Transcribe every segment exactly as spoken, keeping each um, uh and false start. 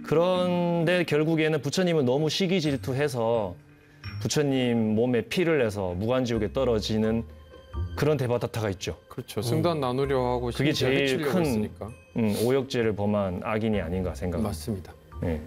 그런데 결국에는 부처님은 너무 시기 질투해서 부처님 몸에 피를 내서 무간지옥에 떨어지는 그런 대바다타가 있죠. 그렇죠. 승단 음. 나누려 하고 그게 제일 큰 음, 오역죄를 범한 악인이 아닌가 생각합니다. 맞습니다. 네.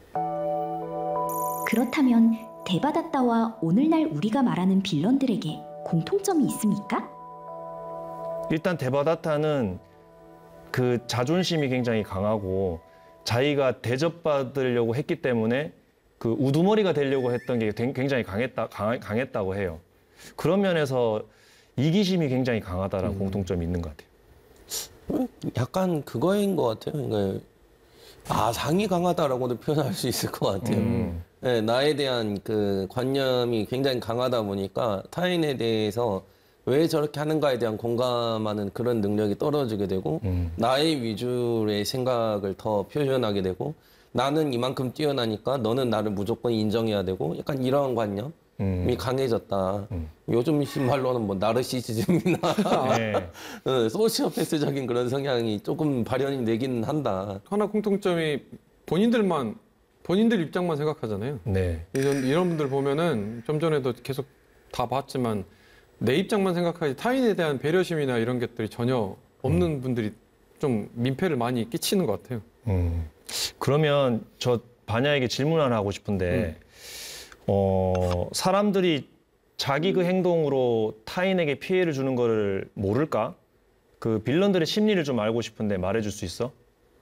그렇다면 대바다타와 오늘날 우리가 말하는 빌런들에게 공통점이 있습니까? 일단 대바다타는 그 자존심이 굉장히 강하고 자기가 대접받으려고 했기 때문에 그 우두머리가 되려고 했던 게 굉장히 강했다, 강, 강했다고 해요. 그런 면에서 이기심이 굉장히 강하다라는 음. 공통점이 있는 것 같아요. 약간 그거인 것 같아요. 그러니까 아상이 강하다라고도 표현할 수 있을 것 같아요. 음. 네, 나에 대한 그 관념이 굉장히 강하다 보니까 타인에 대해서 왜 저렇게 하는가에 대한 공감하는 그런 능력이 떨어지게 되고 음. 나의 위주의 생각을 더 표현하게 되고 나는 이만큼 뛰어나니까 너는 나를 무조건 인정해야 되고 약간 이런 관념이 음. 강해졌다. 음. 요즘 말로는 뭐 나르시시즘이나 네. 소시오패스적인 그런 성향이 조금 발현이 되긴 한다. 하나 공통점이 본인들만 본인들 입장만 생각하잖아요. 네. 이런, 이런 분들 보면은 좀 전에도 계속 다 봤지만 내 입장만 생각하지 타인에 대한 배려심이나 이런 것들이 전혀 없는 음. 분들이 좀 민폐를 많이 끼치는 것 같아요. 음. 그러면 저 반야에게 질문 하나 하고 싶은데 음. 어, 사람들이 자기 그 행동으로 타인에게 피해를 주는 거를 모를까? 그 빌런들의 심리를 좀 알고 싶은데 말해줄 수 있어?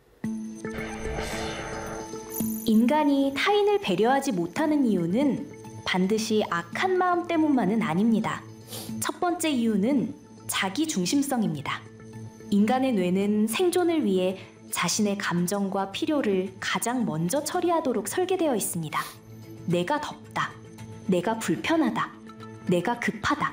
인간이 타인을 배려하지 못하는 이유는 반드시 악한 마음 때문만은 아닙니다. 첫 번째 이유는 자기 중심성입니다. 인간의 뇌는 생존을 위해 자신의 감정과 필요를 가장 먼저 처리하도록 설계되어 있습니다. 내가 덥다, 내가 불편하다, 내가 급하다.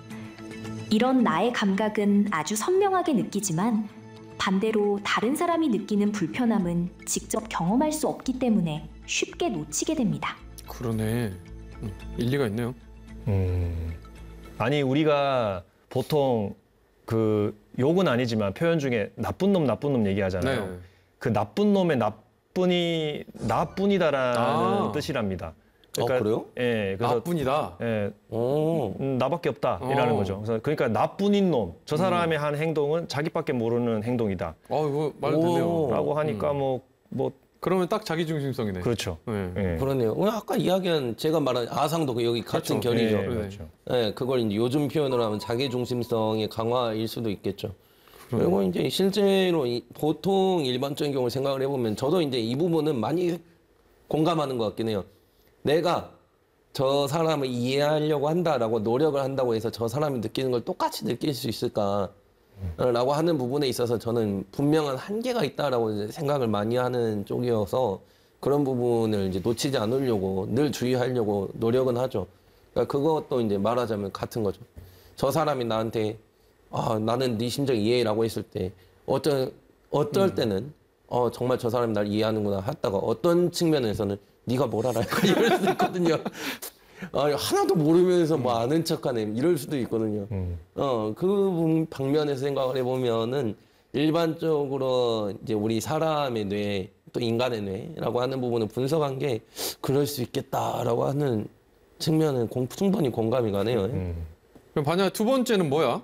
이런 나의 감각은 아주 선명하게 느끼지만 반대로 다른 사람이 느끼는 불편함은 직접 경험할 수 없기 때문에 쉽게 놓치게 됩니다. 그러네. 음, 일리가 있네요. 음, 아니 우리가 보통 그 욕은 아니지만 표현 중에 나쁜 놈 나쁜 놈 얘기하잖아요. 네. 그 나쁜 놈의 나뿐이 나뿐이다라는 아. 뜻이랍니다. 그러니까, 아, 그래요? 예, 그래서 나뿐이다. 예, 음, 나밖에 없다이라는 오. 거죠. 그래서 그러니까 나뿐인 놈, 저 사람의 음. 한 행동은 자기밖에 모르는 행동이다. 아, 이거 말 되네요. 라고 하니까 음. 뭐 뭐. 그러면 딱 자기 중심성이네. 그렇죠. 네. 네. 그러네요. 아까 이야기한 제가 말한 아상도 여기 같은 그렇죠. 결이죠. 네, 그렇죠. 네, 그걸 이제 요즘 표현으로 하면 자기 중심성의 강화일 수도 있겠죠. 그리고 이제 실제로 이, 보통 일반적인 경우를 생각을 해보면 저도 이제 이 부분은 많이 공감하는 것 같긴 해요. 내가 저 사람을 이해하려고 한다라고 노력을 한다고 해서 저 사람이 느끼는 걸 똑같이 느낄 수 있을까? 라고 하는 부분에 있어서 저는 분명한 한계가 있다라고 이제 생각을 많이 하는 쪽이어서 그런 부분을 이제 놓치지 않으려고 늘 주의하려고 노력은 하죠. 그러니까 그것도 이제 말하자면 같은 거죠. 저 사람이 나한테 아, 나는 네 심정 이해라고 했을 때 어떤 어떨 음. 때는 어, 정말 저 사람이 날 이해하는구나 했다가 어떤 측면에서는 네가 뭘 알아? 이럴 수도 있거든요. 아, 하나도 모르면서 뭐 아는 척하네 이럴 수도 있거든요. 음. 어, 그 방면에서 생각을 해보면은 일반적으로 이제 우리 사람의 뇌, 또 인간의 뇌라고 하는 부분을 분석한 게 그럴 수 있겠다라고 하는 측면은 공, 충분히 공감이 가네요. 음. 그럼 반야 두 번째는 뭐야?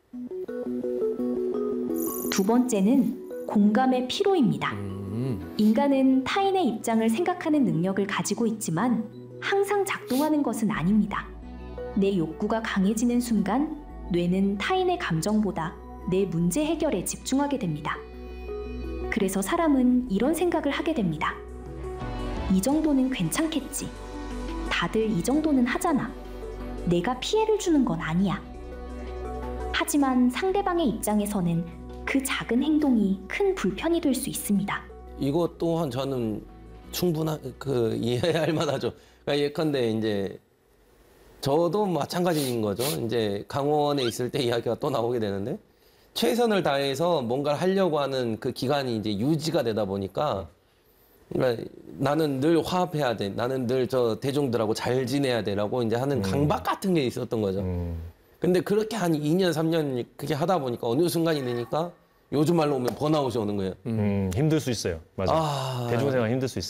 두 번째는 공감의 피로입니다. 음. 인간은 타인의 입장을 생각하는 능력을 가지고 있지만 항상 작동하는 것은 아닙니다. 내 욕구가 강해지는 순간 뇌는 타인의 감정보다 내 문제 해결에 집중하게 됩니다. 그래서 사람은 이런 생각을 하게 됩니다. 이 정도는 괜찮겠지. 다들 이 정도는 하잖아. 내가 피해를 주는 건 아니야. 하지만 상대방의 입장에서는 그 작은 행동이 큰 불편이 될 수 있습니다. 이것 또한 저는 충분한 그 이해할 만하죠. 그러니까 예컨대 이제 저도 마찬가지인 거죠. 이제 강원에 있을 때 이야기가 또 나오게 되는데 최선을 다해서 뭔가를 하려고 하는 그 기간이 이제 유지가 되다 보니까 그러니까 나는 늘 화합해야 돼. 나는 늘 저 대중들하고 잘 지내야 돼라고 이제 하는 음. 강박 같은 게 있었던 거죠. 음. 근데 그렇게 한 이 년, 삼 년 그렇게 하다 보니까 어느 순간이 되니까 요즘 말로 오면 번아웃이 오는 거예요. 음, 힘들 수 있어요. 맞아. 아... 대중생활 힘들 수 있어.